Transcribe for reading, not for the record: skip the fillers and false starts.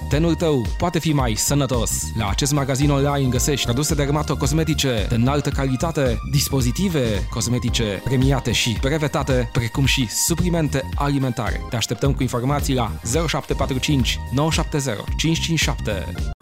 tenul tău poate fi mai sănătos. La acest magazin online găsești produse dermatocosmetice de înaltă calitate, dispozitive cosmetice premiate și brevetate, precum și suplimente alimentare. Te așteptăm cu informații la 0745 970 557.